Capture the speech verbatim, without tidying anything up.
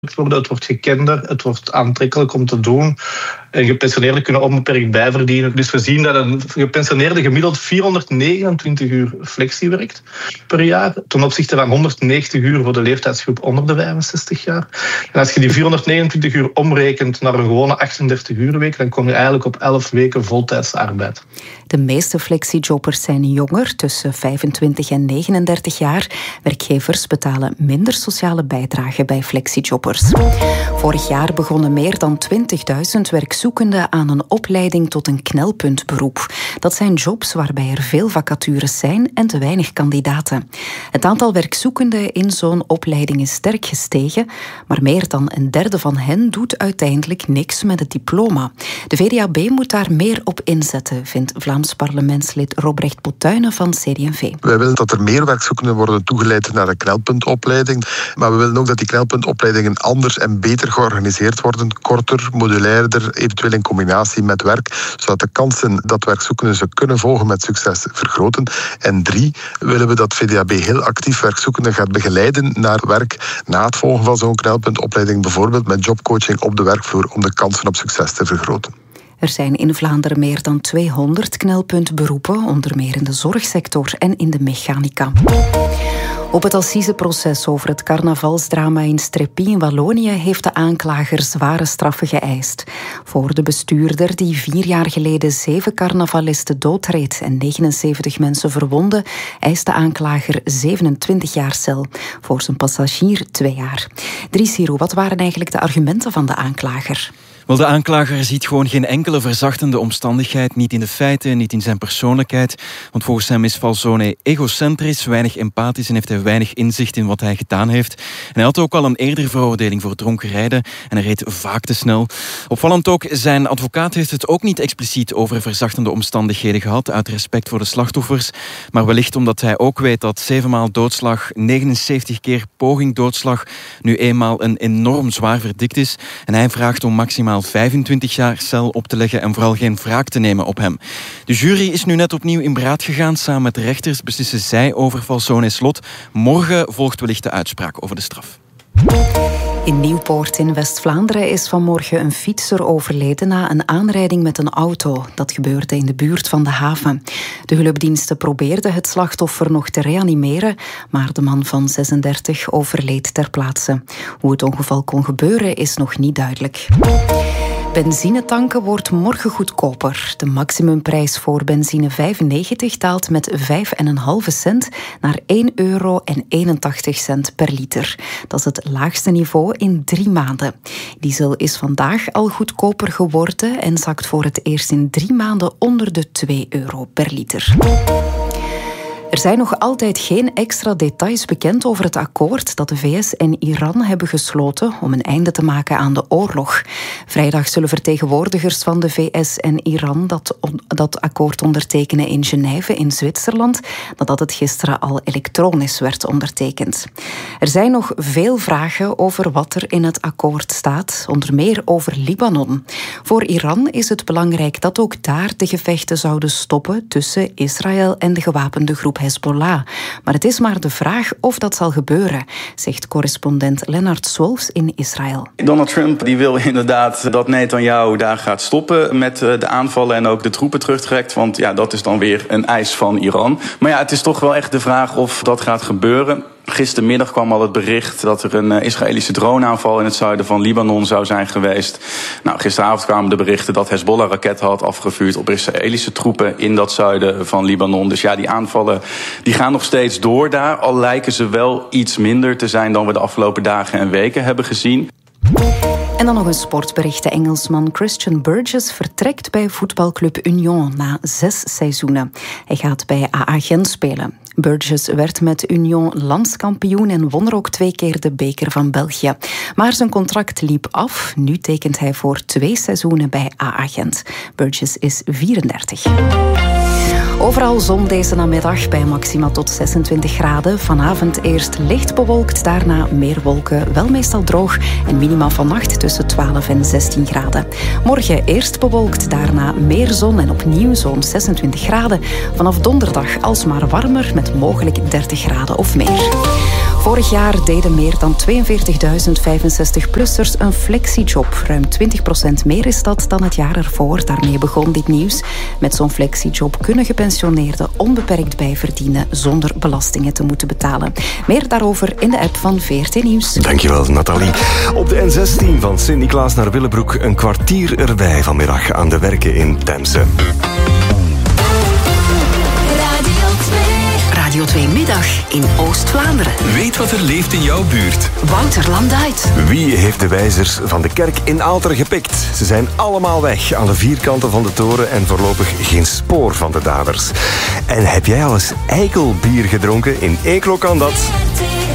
worden, het wordt gekender, het wordt aantrekkelijk om te doen. En gepensioneerden kunnen onbeperkt bijverdienen. Dus we zien dat een gepensioneerde gemiddeld vierhonderdnegenentwintig uur flexie werkt per jaar, ten opzichte van honderdnegentig uur voor de leeftijdsgroep onder de vijfenzestig jaar. En als je die vierhonderdnegenentwintig uur omrekent naar een gewone achtendertig uur week, dan kom je eigenlijk op elf weken voltijdse arbeid. De meeste flexiejobbers zijn jonger, tussen vijfentwintig en negenendertig jaar. Werkgevers betalen minder sociale bijdrage bij flexiejobbers. Vorig jaar begonnen meer dan twintigduizend werkzoekenden aan een opleiding tot een knelpuntberoep. Dat zijn jobs waarbij er veel vacatures zijn en te weinig kandidaten. Het aantal werkzoekenden in zo'n opleiding is sterk gestegen, maar meer dan een derde van hen doet uiteindelijk niks met het diploma. De V D A B moet daar meer op inzetten, vindt Vlaams parlementslid Robrecht Potuinen van C D en V. Wij willen dat er meer werkzoekenden worden toegeleid naar een knelpuntopleiding, maar we willen ook dat die knelpuntopleidingen anders en beter georganiseerd worden, korter, modulairder, eventueel in combinatie met werk, zodat de kansen dat werkzoekenden ze kunnen volgen met succes vergroten. En drie, willen we dat V D A B heel actief werkzoekenden gaat begeleiden naar werk na het volgen van zo'n knelpuntopleiding, bijvoorbeeld met jobcoaching op de werkvloer om de kansen op succes te vergroten. Er zijn in Vlaanderen meer dan tweehonderd knelpuntberoepen, onder meer in de zorgsector en in de mechanica. Op het assiseproces over het carnavalsdrama in Strepy in Wallonië heeft de aanklager zware straffen geëist. Voor de bestuurder die vier jaar geleden zeven carnavalisten doodreed en negenenzeventig mensen verwondde, eist de aanklager zevenentwintig jaar cel. Voor zijn passagier twee jaar. Dries Hiro, wat waren eigenlijk de argumenten van de aanklager? Wel, de aanklager ziet gewoon geen enkele verzachtende omstandigheid, niet in de feiten, niet in zijn persoonlijkheid. Want volgens hem is Falzone egocentrisch, weinig empathisch en heeft hij weinig inzicht in wat hij gedaan heeft. En hij had ook al een eerdere veroordeling voor dronken rijden en hij reed vaak te snel. Opvallend ook, zijn advocaat heeft het ook niet expliciet over verzachtende omstandigheden gehad, uit respect voor de slachtoffers. Maar wellicht omdat hij ook weet dat zevenmaal doodslag, negenenzeventig keer poging doodslag, nu eenmaal een enorm zwaar verdikt is. En hij vraagt om maximaal vijfentwintig jaar cel op te leggen en vooral geen wraak te nemen op hem. De jury is nu net opnieuw in beraad gegaan. Samen met de rechters beslissen zij over Falzone's lot. Morgen volgt wellicht de uitspraak over de straf. In Nieuwpoort in West-Vlaanderen is vanmorgen een fietser overleden na een aanrijding met een auto. Dat gebeurde in de buurt van de haven. De hulpdiensten probeerden het slachtoffer nog te reanimeren, maar de man van zesendertig overleed ter plaatse. Hoe het ongeval kon gebeuren is nog niet duidelijk. Benzinetanken wordt morgen goedkoper. De maximumprijs voor benzine vijfennegentig daalt met vijf komma vijf cent naar één euro en eenentachtig cent per liter. Dat is het laagste niveau in drie maanden. Diesel is vandaag al goedkoper geworden en zakt voor het eerst in drie maanden onder de twee euro per liter. Er zijn nog altijd geen extra details bekend over het akkoord dat de V S en Iran hebben gesloten om een einde te maken aan de oorlog. Vrijdag zullen vertegenwoordigers van de V S en Iran dat, dat akkoord ondertekenen in Genève in Zwitserland, nadat het gisteren al elektronisch werd ondertekend. Er zijn nog veel vragen over wat er in het akkoord staat, onder meer over Libanon. Voor Iran is het belangrijk dat ook daar de gevechten zouden stoppen tussen Israël en de gewapende groep Hezbollah. Maar het is maar de vraag of dat zal gebeuren, zegt correspondent Lennart Swolfs in Israël. Donald Trump die wil inderdaad dat Netanyahu daar gaat stoppen met de aanvallen en ook de troepen terugtrekt. Want ja, dat is dan weer een eis van Iran. Maar ja, het is toch wel echt de vraag of dat gaat gebeuren. Gistermiddag kwam al het bericht dat er een Israëlische droneaanval in het zuiden van Libanon zou zijn geweest. Nou, gisteravond kwamen de berichten dat Hezbollah raketten had afgevuurd op Israëlische troepen in dat zuiden van Libanon. Dus ja, die aanvallen die gaan nog steeds door daar. Al lijken ze wel iets minder te zijn dan we de afgelopen dagen en weken hebben gezien. En dan nog een sportbericht. De Engelsman Christian Burgess vertrekt bij voetbalclub Union na zes seizoenen. Hij gaat bij A A Gent spelen. Burgess werd met Union landskampioen en won er ook twee keer de beker van België. Maar zijn contract liep af. Nu tekent hij voor twee seizoenen bij A A Gent. Burgess is vierendertig. Overal zon deze namiddag bij maxima tot zesentwintig graden. Vanavond eerst licht bewolkt, daarna meer wolken, wel meestal droog en minima vannacht tussen twaalf en zestien graden. Morgen eerst bewolkt, daarna meer zon en opnieuw zo'n zesentwintig graden. Vanaf donderdag alsmaar warmer met mogelijk dertig graden of meer. Vorig jaar deden meer dan tweeënveertigduizend vijfenzestig-plussers een flexiejob. Ruim twintig procent meer is dat dan het jaar ervoor. Daarmee begon dit nieuws. Met zo'n flexiejob kunnen gepensioneerden onbeperkt bijverdienen zonder belastingen te moeten betalen. Meer daarover in de app van V R T Nieuws. Dankjewel, Nathalie. Op de N zestien van Sint-Niklaas naar Willebroek een kwartier erbij vanmiddag aan de werken in Temse. Radio twee Middag in Oost-Vlaanderen. Weet wat er leeft in jouw buurt. Wouter Landuit. Wie heeft de wijzers van de kerk in Aalter gepikt? Ze zijn allemaal weg aan de vierkanten van de toren en voorlopig geen spoor van de daders. En heb jij al eens eikelbier gedronken? In Eeklo kan dat.